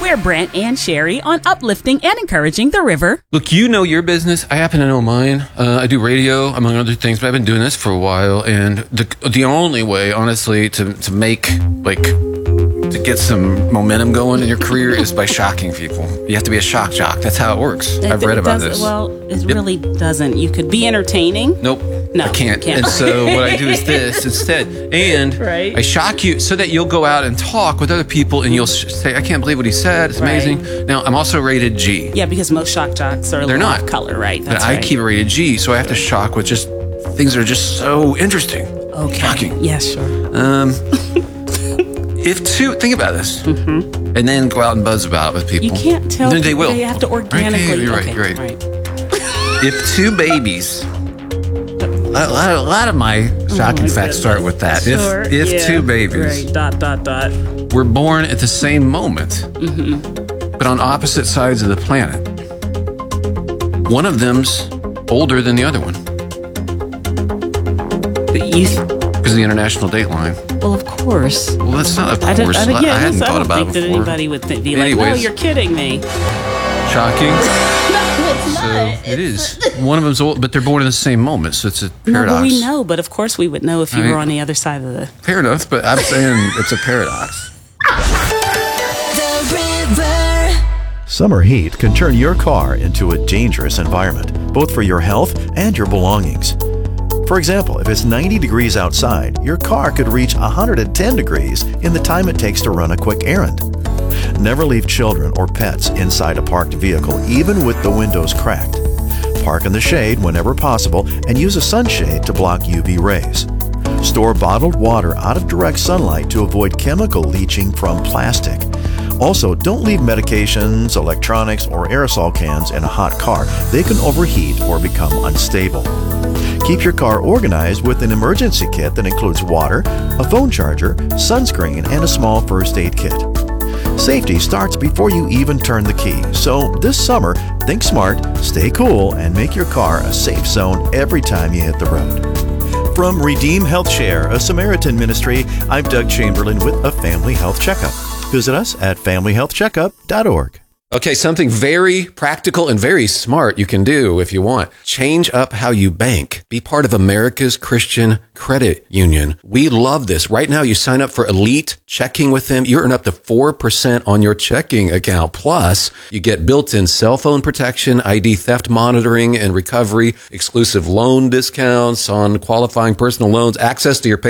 We're Brent and Sherry on uplifting and encouraging the river. Look, you know your business. I happen to know mine. I do radio, among other things, but I've been doing this for a while. And the only way, honestly, to get some momentum going in your career is by shocking people. You have to be a shock jock. That's how it works. I've read about this. Well, it really doesn't. You could be entertaining. Nope. No, I can't. And so what I do is this instead. And right. I shock you so that you'll go out and talk with other people and you'll say, I can't believe what he said. It's amazing. Right. Now, I'm also rated G. Yeah, because most shock jocks are They're not off color, right? That's but I right. keep it rated G, so I have to shock with just things that are just so interesting. Okay. Shocking. Yeah, sure. Think about this, and then go out and buzz about it with people. You can't tell. Then they will. They have to organically. Right, okay, you're right. If two babies, a lot of my shocking facts start with that. Sure, If two babies were born at the same moment, but on opposite sides of the planet, one of them's older than the other one. Because of the international date line. Well, of course. Well, that's not of course. I hadn't thought about it before. I don't think that anybody would be like, Anyways. no, you're kidding me. Shocking. No, it's So not. it is. One of them's old, but they're born in the same moment, so it's a No, paradox. but we know. But of course we would know if you Right. were on the other side of the... Fair enough, but I'm saying it's a paradox. The river. Summer heat can turn your car into a dangerous environment, both for your health and your belongings. For example, if it's 90 degrees outside, your car could reach 110 degrees in the time it takes to run a quick errand. Never leave children or pets inside a parked vehicle, even with the windows cracked. Park in the shade whenever possible and use a sunshade to block UV rays. Store bottled water out of direct sunlight to avoid chemical leaching from plastic. Also, don't leave medications, electronics, or aerosol cans in a hot car. They can overheat or become unstable. Keep your car organized with an emergency kit that includes water, a phone charger, sunscreen, and a small first aid kit. Safety starts before you even turn the key. So this summer, think smart, stay cool, and make your car a safe zone every time you hit the road. From Redeem Health Share, a Samaritan ministry, I'm Doug Chamberlain with a Family Health Checkup. Visit us at familyhealthcheckup.org. Okay, something very practical and very smart you can do if you want. Change up how you bank. Be part of America's Christian Credit Union. We love this. Right now, you sign up for Elite Checking with them. You earn up to 4% on your checking account. Plus, you get built-in cell phone protection, ID theft monitoring and recovery, exclusive loan discounts on qualifying personal loans, access to your